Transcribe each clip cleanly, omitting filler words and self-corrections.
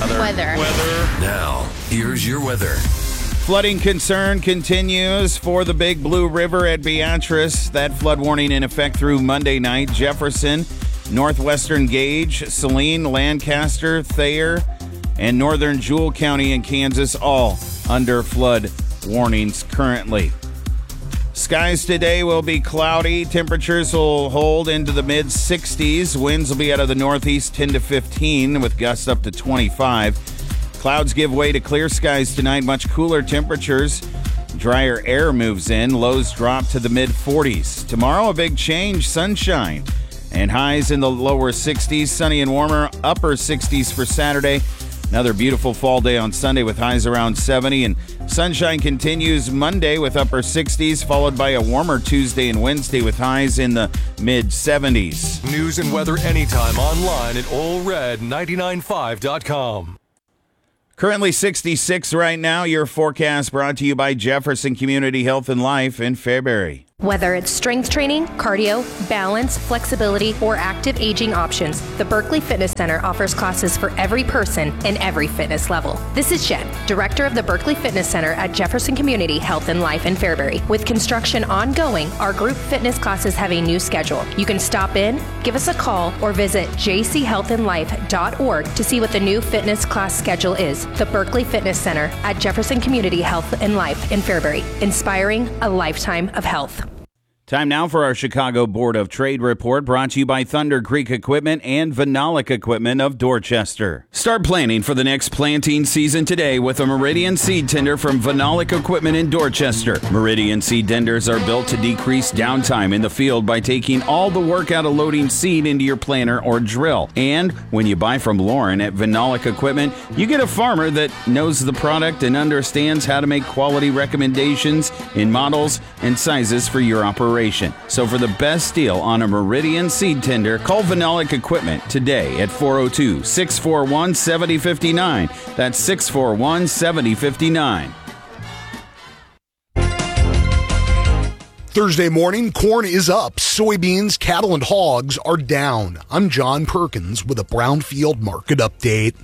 Weather. Now, here's your weather. Flooding concern continues for the Big Blue River at Beatrice. That flood warning in effect through Monday night. Jefferson, northwestern Gage, Saline, Lancaster, Thayer, and northern Jewell County in Kansas, all under flood warnings currently. Skies today will be cloudy. Temperatures will hold into the mid-60s. Winds will be out of the northeast 10 to 15 with gusts up to 25. Clouds give way to clear skies tonight. Much cooler temperatures. Drier air moves in. Lows drop to the mid-40s. Tomorrow, a big change. Sunshine and highs in the lower 60s. Sunny and warmer. Upper 60s for Saturday. Another beautiful fall day on Sunday with highs around 70. And sunshine continues Monday with upper 60s, followed by a warmer Tuesday and Wednesday with highs in the mid-70s. News and weather anytime online at allred995.com. Currently 66 right now. Your forecast brought to you by Jefferson Community Health and Life in Fairbury. Whether it's strength training, cardio, balance, flexibility, or active aging options, the Berkeley Fitness Center offers classes for every person and every fitness level. This is Jen, director of the Berkeley Fitness Center at Jefferson Community Health and Life in Fairbury. With construction ongoing, our group fitness classes have a new schedule. You can stop in, give us a call, or visit jchealthandlife.org to see what the new fitness class schedule is. The Berkeley Fitness Center at Jefferson Community Health and Life in Fairbury, inspiring a lifetime of health. Time now for our Chicago Board of Trade report, brought to you by Thunder Creek Equipment and Vinolic Equipment of Dorchester. Start planning for the next planting season today with a Meridian seed tender from Vinolic Equipment in Dorchester. Meridian seed tenders are built to decrease downtime in the field by taking all the work out of loading seed into your planter or drill. And when you buy from Lauren at Vinolic Equipment, you get a farmer that knows the product and understands how to make quality recommendations in models and sizes for your operation. So for the best deal on a Meridian seed tender, call Vinolic Equipment today at 402-641-7059. That's 641-7059. Thursday morning, corn is up. Soybeans, cattle, and hogs are down. I'm John Perkins with a Brownfield market update.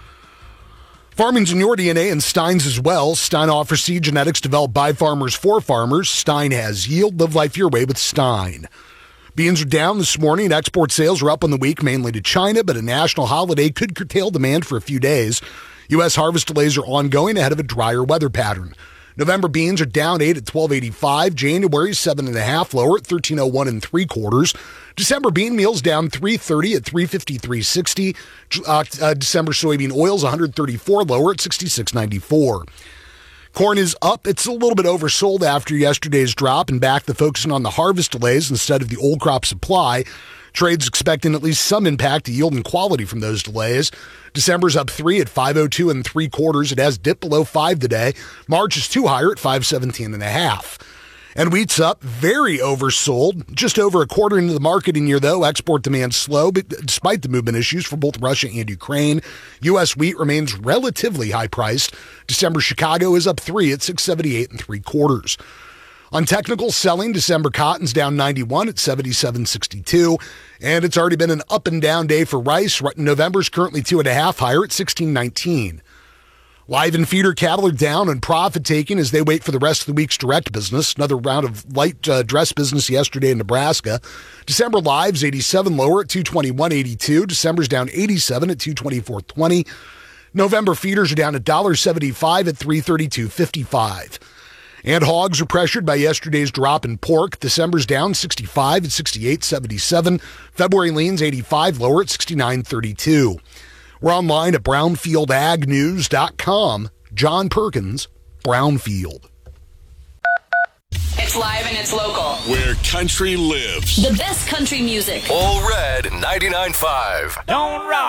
Farming's in your DNA and Stein's as well. Stein offers seed genetics developed by farmers for farmers. Stein has yield. Live life your way with Stein. Beans are down this morning. Export sales are up on the week, mainly to China, but a national holiday could curtail demand for a few days. U.S. harvest delays are ongoing ahead of a drier weather pattern. November beans are down 8 at $12.85. January 7.5 lower at $13.01 3/4. December bean meal's down $3.30 at $3.53.60. December soybean oil's $134 lower at $66.94. Corn is up. It's a little bit oversold after yesterday's drop and back to focusing on the harvest delays instead of the old crop supply. Trade's expecting at least some impact to yield and quality from those delays. December's up 3 at $5.02 3/4. It has dipped below 5 today. March is 2 higher at $5.17.5. And wheat's up, very oversold. Just over a quarter into the marketing year, though. Export demand slow, but despite the movement issues for both Russia and Ukraine. U.S. wheat remains relatively high-priced. December Chicago is up 3 at $6.78 3/4. On technical selling, December cotton's down 91 at 77.62, and it's already been an up and down day for rice. November's currently 2.5 higher at 16.19. Live and feeder cattle are down and profit taking as they wait for the rest of the week's direct business. Another round of light dress business yesterday in Nebraska. December live's 87 lower at 221.82. December's down 87 at 224.20. November feeders are down $1.75 at 332.55. And hogs are pressured by yesterday's drop in pork. December's down 65 at 68.77. February leans 85 lower at 69.32. We're online at brownfieldagnews.com. John Perkins, Brownfield. It's live and it's local. Where country lives. The best country music. All Red 99.5. Don't rock.